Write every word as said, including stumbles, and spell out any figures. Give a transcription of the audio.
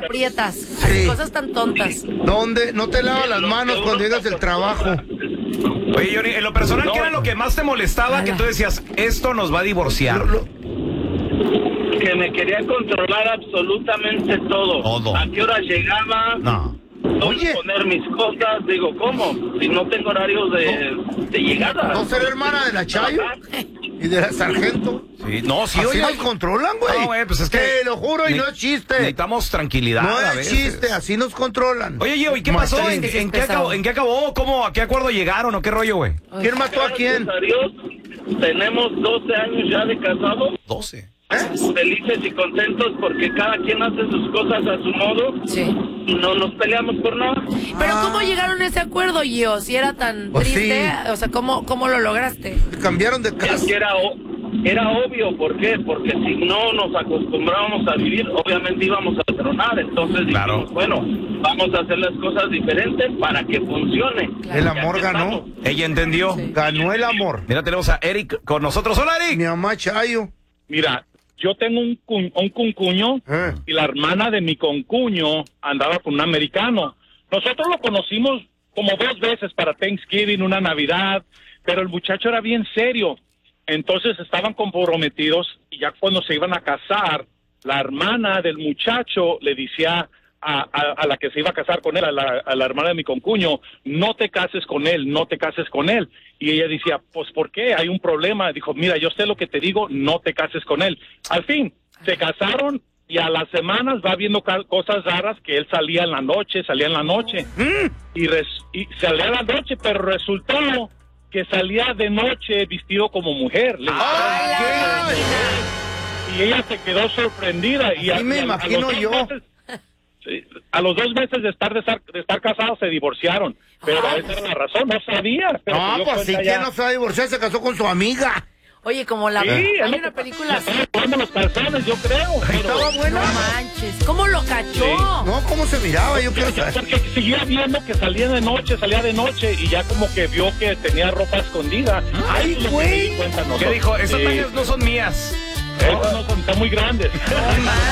aprietas. Sí. Cosas tan tontas. ¿Dónde? No te lavas las manos cuando llegas del trabajo. Oye, Johnny, en lo personal, ¿qué era lo que más te molestaba? Que tú decías, esto nos va a divorciar. Lo- Que me quería controlar absolutamente todo. Todo. ¿A qué hora llegaba? No. ¿Dónde Oye. poner mis cosas? Digo, ¿cómo? Si no tengo horarios de, de llegada. ¿No será hermana de la Chayo? ¿Y de la sargento? Sí, no, sí, Así oye. nos controlan, güey. No, güey, pues es que... Te lo juro y ne- no es chiste. Necesitamos tranquilidad No a es veces. chiste, así nos controlan. Oye, Gio, ¿y qué pasó? ¿En, Machín. qué- en qué acabó, ¿En qué acabó? ¿Cómo? ¿A qué acuerdo llegaron o qué rollo, güey? ¿Quién mató a quién? Gracias a Dios, tenemos doce años ya de casados. doce. Felices y contentos porque cada quien hace sus cosas a su modo. Sí. Y no nos peleamos por nada. Pero Ah. ¿cómo llegaron a ese acuerdo, Gio? Si era tan Pues triste, sí. o sea, ¿cómo, cómo lo lograste? Cambiaron de Es casa. que era, o- era obvio, ¿por qué? Porque si no nos acostumbrábamos a vivir, obviamente íbamos a tronar. Entonces Claro. dijimos, bueno, vamos a hacer las cosas diferentes para que funcione. El Y amor aquí ganó. estamos. Ella entendió. Sí. Ganó el amor. Mira, tenemos a Eric con nosotros. Hola, Eric. Mi mamá Chayo. Mira, yo tengo un, cu- un concuño Eh. y la hermana de mi concuño andaba con un americano. Nosotros lo conocimos como dos veces para Thanksgiving, una Navidad, pero el muchacho era bien serio. Entonces estaban comprometidos y ya cuando se iban a casar, la hermana del muchacho le decía a, a, a la que se iba a casar con él, a la, a la hermana de mi concuño, no te cases con él, no te cases con él. Y ella decía, pues, ¿por qué? Hay un problema. Dijo, mira, yo sé lo que te digo, no te cases con él. Al fin, se casaron y a las semanas va viendo ca- cosas raras, que él salía en la noche, salía en la noche. Y, res- y salía en la noche, pero resultó que salía de noche vestido como mujer. Le ¡Ay! y ella se quedó sorprendida. Y Así me y los imagino dos yo. meses- sí, a los dos meses de estar de estar, de estar casados se divorciaron. Pero Ay. esa era la razón, no sabía. Pero se No, dio pues sí, cuenta ¿quién ya. no se va a divorciar? Se casó con su amiga. Oye, como la... Sí, hay es lo una que- película así. le estaban los calzones, yo creo. pero- Estaba No buena. manches, ¿cómo lo cachó? Sí. No, ¿cómo se miraba? Yo quiero saber. Porque seguía viendo que salía de noche, salía de noche y ya como que vio que tenía ropa escondida. ¡Ay, Eso es lo que güey! me di cuenta ¿Qué nosotros. dijo? Esas Sí. tallas no son mías. Esas no son, están muy grandes.